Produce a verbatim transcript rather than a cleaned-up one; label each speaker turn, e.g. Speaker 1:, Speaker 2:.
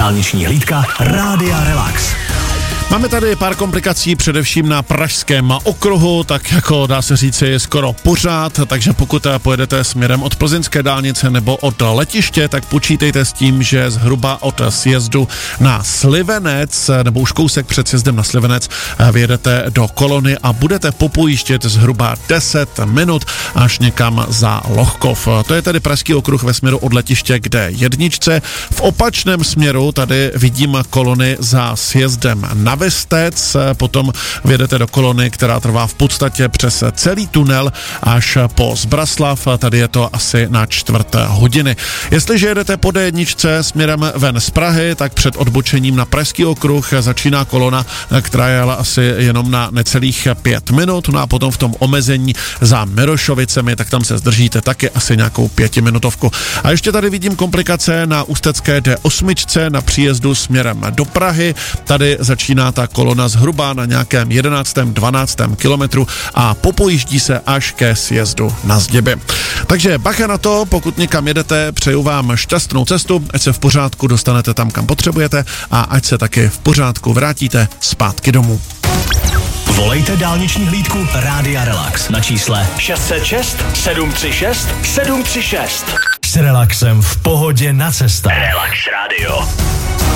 Speaker 1: Dálniční hlídka Rádia Relax.
Speaker 2: Máme tady pár komplikací, především na pražském okruhu, tak jako dá se říci je skoro pořád, takže pokud pojedete směrem od plzeňské dálnice nebo od letiště, tak počítejte s tím, že zhruba od sjezdu na Slivenec, nebo už kousek před sjezdem na Slivenec, vyjedete do Kolony a budete popojíždět zhruba deset minut až někam za Lohkov. To je tedy pražský okruh ve směru od letiště k D jedna. V opačném směru tady vidím Kolony za sjezdem na Vestec, potom vyjedete do Kolony, která trvá v podstatě přes celý tunel až po Zbraslav, tady je to asi na čtvrt hodiny. Jestliže jedete po D jedna směrem ven z Prahy, tak před odbočením na pražský okruh začíná kolona, která je ale asi jenom na necelých pět minut, no a potom v tom omezení za Mirošovicemi, tak tam se zdržíte taky asi nějakou pětiminutovku. A ještě tady vidím komplikace na ústecké D osm na příjezdu směrem do Prahy, tady začíná ta kolona zhruba na nějakém jedenáctém dvanáctém kilometru a popojíždí se až ke sjezdu na Zděby. Takže bacha na to, pokud někam jedete, přeju vám šťastnou cestu, ať se v pořádku dostanete tam, kam potřebujete a ať se taky v pořádku vrátíte zpátky domů.
Speaker 1: Volejte dálniční hlídku Rádia Relax na čísle šest set šest sedm tři šest sedm tři šest. S relaxem v pohodě na cestách. Relax Radio.